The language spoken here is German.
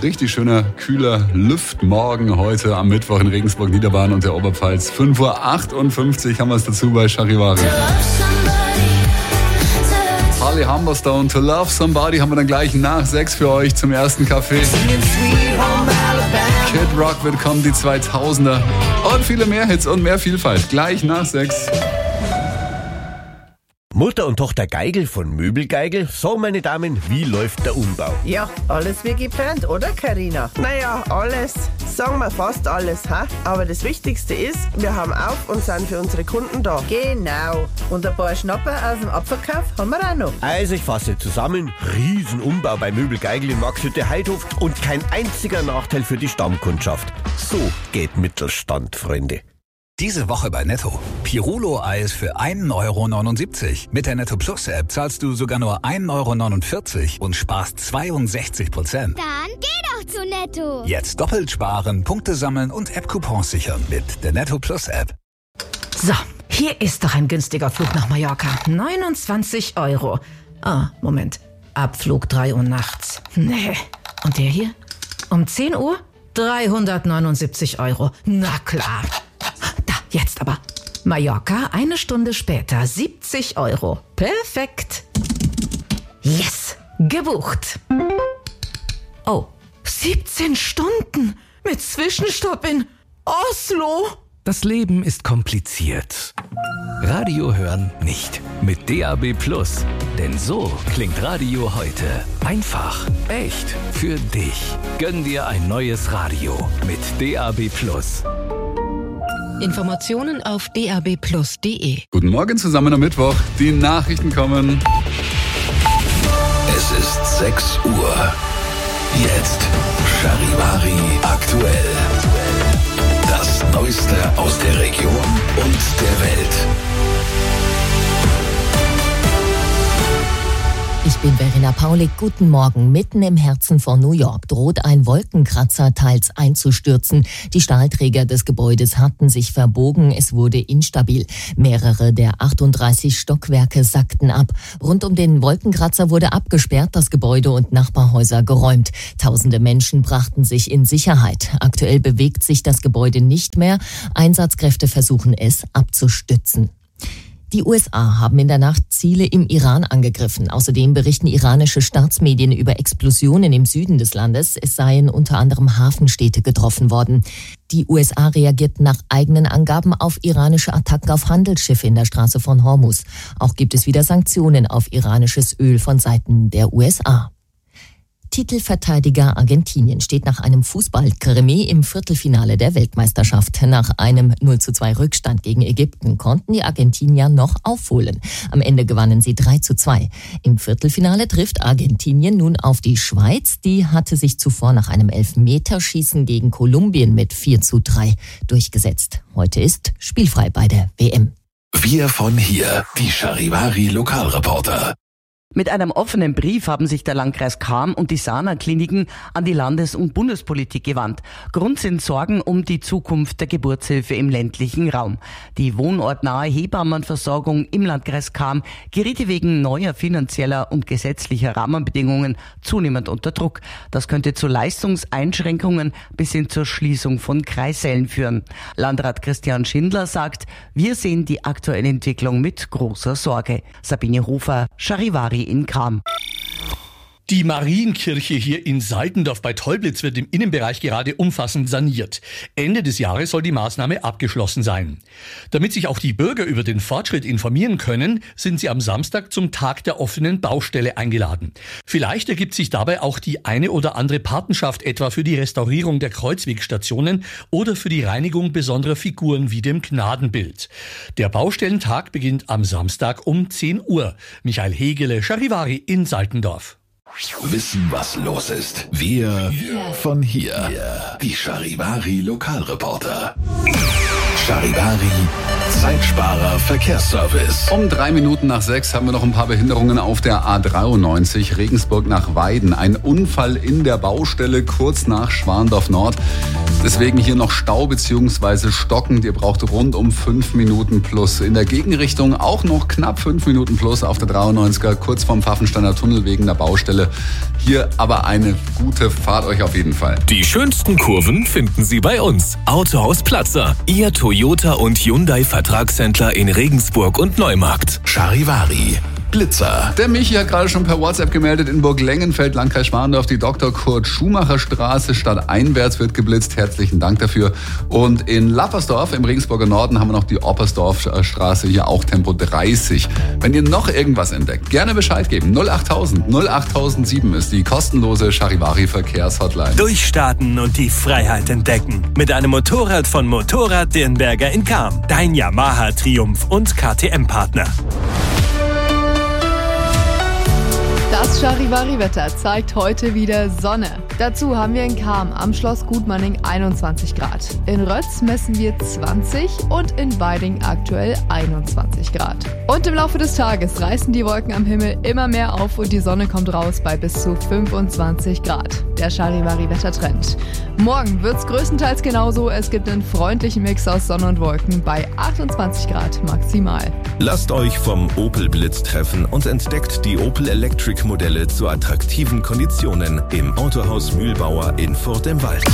richtig schöner, kühler Lüftmorgen heute am Mittwoch in Regensburg, Niederbayern und der Oberpfalz. 5:58 Uhr haben wir es dazu bei Charivari. Harley Humberstone, To Love Somebody haben wir dann gleich nach 6 für euch zum ersten Kaffee. Kid Rock wird kommen, die 2000er und viele mehr Hits und mehr Vielfalt. Gleich nach 6. Mutter und Tochter Geigel von Möbelgeigel. So, meine Damen, wie läuft der Umbau? Ja, alles wie geplant, oder Carina? Naja, alles. Sagen wir fast alles, ha? Aber das Wichtigste ist, wir haben auf und sind für unsere Kunden da. Genau. Und ein paar Schnapper aus dem Abverkauf haben wir auch noch. Also ich fasse zusammen, Riesenumbau bei Möbelgeigel in Maxhütte Heidhof und kein einziger Nachteil für die Stammkundschaft. So geht Mittelstand, Freunde. Diese Woche bei Netto. Pirulo-Eis für 1,79 €. Mit der Netto Plus App zahlst du sogar nur 1,49 € und sparst 62%. Dann geh doch zu Netto. Jetzt doppelt sparen, Punkte sammeln und App-Coupons sichern mit der Netto Plus App. So, hier ist doch ein günstiger Flug nach Mallorca. 29 €. Ah, Moment. Abflug 3 Uhr nachts. Nee. Und der hier? Um 10 Uhr? 379 €. Na klar. Jetzt aber. Mallorca, 1 Stunde später, 70 €. Perfekt. Yes, gebucht. Oh, 17 Stunden mit Zwischenstopp in Oslo. Das Leben ist kompliziert. Radio hören nicht. Mit DAB+. Denn so klingt Radio heute. Einfach, echt, für dich. Gönn dir ein neues Radio mit DAB+. Informationen auf dabplus.de. Guten Morgen zusammen am Mittwoch. Die Nachrichten kommen. Es ist 6 Uhr. Jetzt Charivari aktuell. Das Neueste aus der Region und der Welt. Ich bin Verena Paulik. Guten Morgen. Mitten im Herzen von New York droht ein Wolkenkratzer teils einzustürzen. Die Stahlträger des Gebäudes hatten sich verbogen. Es wurde instabil. Mehrere der 38 Stockwerke sackten ab. Rund um den Wolkenkratzer wurde abgesperrt, das Gebäude und Nachbarhäuser geräumt. Tausende Menschen brachten sich in Sicherheit. Aktuell bewegt sich das Gebäude nicht mehr. Einsatzkräfte versuchen es abzustützen. Die USA haben in der Nacht Ziele im Iran angegriffen. Außerdem berichten iranische Staatsmedien über Explosionen im Süden des Landes. Es seien unter anderem Hafenstädte getroffen worden. Die USA reagierten nach eigenen Angaben auf iranische Attacken auf Handelsschiffe in der Straße von Hormuz. Auch gibt es wieder Sanktionen auf iranisches Öl von Seiten der USA. Titelverteidiger Argentinien steht nach einem Fußball-Krimi im Viertelfinale der Weltmeisterschaft. Nach einem 0:2 Rückstand gegen Ägypten konnten die Argentinier noch aufholen. Am Ende gewannen sie 3:2. Im Viertelfinale trifft Argentinien nun auf die Schweiz. Die hatte sich zuvor nach einem Elfmeterschießen gegen Kolumbien mit 4:3 durchgesetzt. Heute ist spielfrei bei der WM. Wir von hier, die Charivari Lokalreporter. Mit einem offenen Brief haben sich der Landkreis Cham und die Sana-Kliniken an die Landes- und Bundespolitik gewandt. Grund sind Sorgen um die Zukunft der Geburtshilfe im ländlichen Raum. Die wohnortnahe Hebammenversorgung im Landkreis Cham geriete wegen neuer finanzieller und gesetzlicher Rahmenbedingungen zunehmend unter Druck. Das könnte zu Leistungseinschränkungen bis hin zur Schließung von Kreissälen führen. Landrat Christian Schindler sagt, wir sehen die aktuelle Entwicklung mit großer Sorge. Sabine Hofer, Charivari in Cham. Die Marienkirche hier in Seitendorf bei Teublitz wird im Innenbereich gerade umfassend saniert. Ende des Jahres soll die Maßnahme abgeschlossen sein. Damit sich auch die Bürger über den Fortschritt informieren können, sind sie am Samstag zum Tag der offenen Baustelle eingeladen. Vielleicht ergibt sich dabei auch die eine oder andere Patenschaft, etwa für die Restaurierung der Kreuzwegstationen oder für die Reinigung besonderer Figuren wie dem Gnadenbild. Der Baustellentag beginnt am Samstag um 10 Uhr. Michael Hegele, Charivari in Seitendorf. Wissen, was los ist. Wir von hier. Die Charivari Lokalreporter. Charivari, Zeitsparer Verkehrsservice. Um 3 Minuten nach 6 haben wir noch ein paar Behinderungen auf der A93 Regensburg nach Weiden. Ein Unfall in der Baustelle kurz nach Schwandorf Nord. Deswegen hier noch Stau bzw. stockend. Ihr braucht rund um 5 Minuten plus. In der Gegenrichtung auch noch knapp 5 Minuten plus auf der 93er, kurz vom Pfaffensteiner Tunnel wegen der Baustelle. Hier aber eine gute Fahrt euch auf jeden Fall. Die schönsten Kurven finden Sie bei uns. Autohaus Platzer, Ihr Toyota und Hyundai Vertragshändler in Regensburg und Neumarkt. Charivari, Blitzer. Der Michi hat gerade schon per WhatsApp gemeldet, in Burg-Lengenfeld, Landkreis Schmargendorf, die Dr. Kurt-Schumacher-Straße stadteinwärts wird geblitzt. Herzlichen Dank dafür. Und in Lappersdorf im Regensburger Norden haben wir noch die Oppersdorfstraße, hier auch Tempo 30. Wenn ihr noch irgendwas entdeckt, gerne Bescheid geben. 08000 08007 ist die kostenlose Charivari-Verkehrshotline. Durchstarten und die Freiheit entdecken. Mit einem Motorrad von Motorrad Dirnberger in Cham. Dein Yamaha Triumph und KTM-Partner. Das Charivari-Wetter zeigt heute wieder Sonne. Dazu haben wir in Cham am Schloss Gutmanning 21 Grad. In Rötz messen wir 20 und in Weiding aktuell 21 Grad. Und im Laufe des Tages reißen die Wolken am Himmel immer mehr auf und die Sonne kommt raus bei bis zu 25 Grad. Der Charivari-Wettertrend. Morgen wird's größtenteils genauso. Es gibt einen freundlichen Mix aus Sonne und Wolken bei 28 Grad maximal. Lasst euch vom Opel Blitz treffen und entdeckt die Opel Electric Modelle zu attraktiven Konditionen im Autohaus Mühlbauer in Furt im Wald.